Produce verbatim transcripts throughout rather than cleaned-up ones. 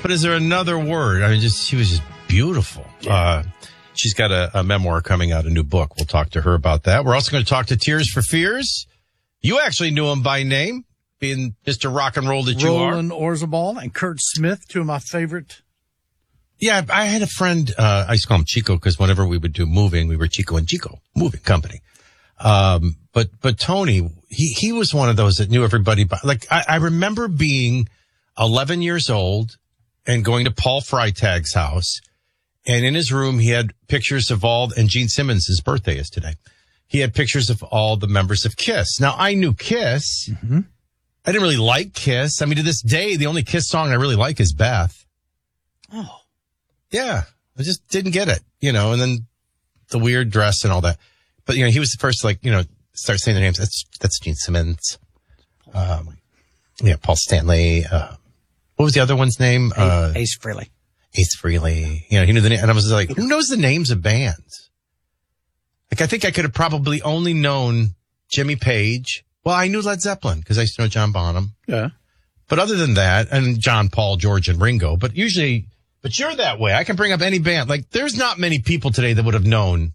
But is there another word? I mean, just she was just beautiful. Yeah. Uh, she's got a, a memoir coming out, a new book. We'll talk to her about that. We're also going to talk to Tears for Fears. You actually knew him by name, being Mister Rock and Roll that you are. Roland Orzabal and Kurt Smith, two of my favorite. Yeah, I had a friend, uh, I used to call him Chico because whenever we would do moving, we were Chico and Chico, moving company. Um, but, but Tony, he, he was one of those that knew everybody. By, like, I, I remember being eleven years old and going to Paul Freitag's house. And in his room, he had pictures of all, and Gene Simmons' birthday is today. He had pictures of all the members of KISS. Now, I knew KISS. Mm-hmm. I didn't really like KISS. I mean, to this day, the only KISS song I really like is Beth. Oh. Yeah. I just didn't get it, you know, and then the weird dress and all that. But, you know, he was the first to, like, you know, start saying their names. That's, that's Gene Simmons. Um, yeah, Paul Stanley. Uh, what was the other one's name? Ace, uh, Ace Frehley. Ace Frehley. You know, he knew the name. And I was like, who knows the names of bands? Like, I think I could have probably only known Jimmy Page. Well, I knew Led Zeppelin because I used to know John Bonham. Yeah. But other than that, and John, Paul, George, and Ringo, but usually, but you're that way. I can bring up any band. Like, there's not many people today that would have known.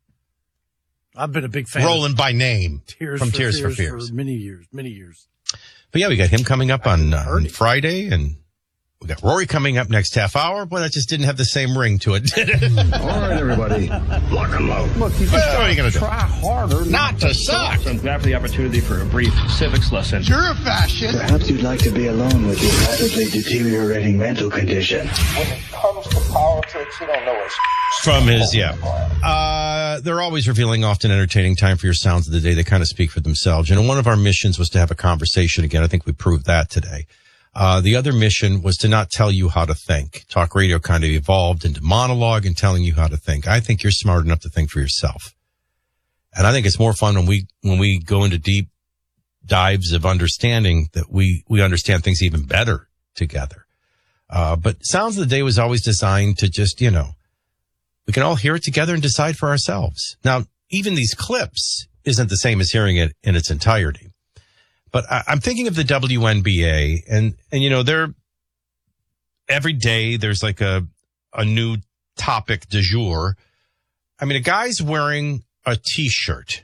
I've been a big fan. Roland by name. Tears from for Tears for Fears Fears. For many years, many years. But yeah, we got him coming up on, uh, on Friday, and we got Rory coming up next half hour. Boy, that just didn't have the same ring to it. All right, everybody. Lock and load. Look, you just well, what are you going to try harder. Not to suck. So I'm glad for the opportunity for a brief civics lesson. You're a fascist. Perhaps you'd like to be alone with your rapidly deteriorating mental condition. When it comes to politics, you don't know what's From his, yeah. Uh, they're always revealing, often entertaining. Time for your sounds of the day. They kind of speak for themselves. You know, one of our missions was to have a conversation again. I think we proved that today. Uh, the other mission was to not tell you how to think. Talk radio kind of evolved into monologue and telling you how to think. I think you're smart enough to think for yourself. And I think it's more fun when we, when we go into deep dives of understanding that we, we understand things even better together. Uh, but Sounds of the Day was always designed to just, you know, we can all hear it together and decide for ourselves. Now, even these clips isn't the same as hearing it in its entirety. But I, I'm thinking of the W N B A, and, and, you know, they're, every day there's like a, a new topic du jour. I mean, a guy's wearing a t-shirt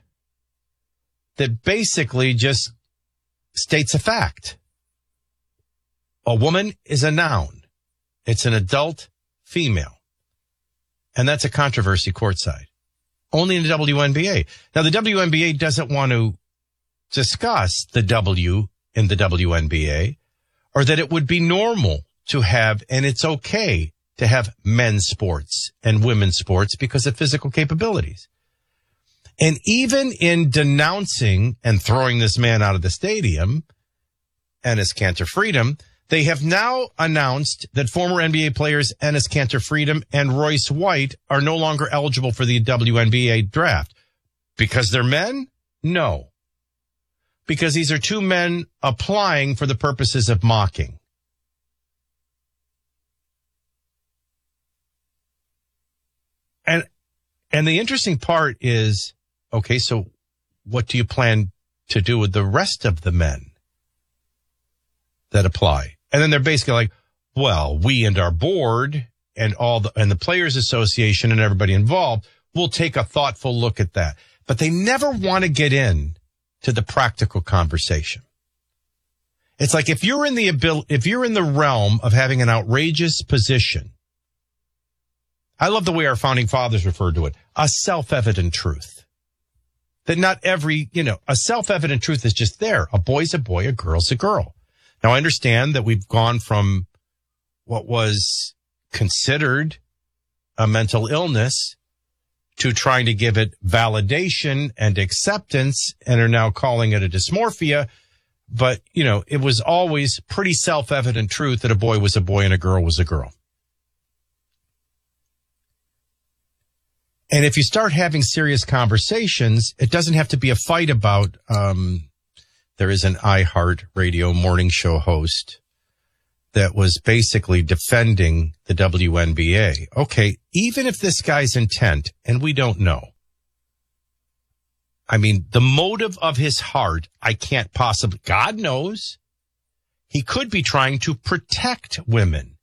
that basically just states a fact. A woman is a noun. It's an adult female. And that's a controversy courtside. Only in the W N B A. Now, the W N B A doesn't want to discuss the W in the W N B A, or that it would be normal to have, and it's okay to have men's sports and women's sports because of physical capabilities. And even in denouncing and throwing this man out of the stadium, Enes Kanter Freedom, they have now announced that former N B A players Enes Kanter Freedom and Royce White are no longer eligible for the W N B A draft. Because they're men? No. Because these are two men applying for the purposes of mocking. And, and the interesting part is, okay, so what do you plan to do with the rest of the men that apply? And then they're basically like, well, we and our board and all the, and the Players Association and everybody involved will take a thoughtful look at that. But they never want to get in to the practical conversation. It's like if you're in the abil- if you're in the realm of having an outrageous position, I love the way our founding fathers referred to it, a self-evident truth. That not every, you know, a self-evident truth is just there. A boy's a boy, a girl's a girl. Now, I understand that we've gone from what was considered a mental illness to trying to give it validation and acceptance and are now calling it a dysmorphia. But, you know, it was always pretty self-evident truth that a boy was a boy and a girl was a girl. And if you start having serious conversations, it doesn't have to be a fight about, um, there is an iHeart Radio morning show host that was basically defending the W N B A. Okay, even if this guy's intent, and we don't know, I mean, the motive of his heart, I can't possibly, God knows, he could be trying to protect women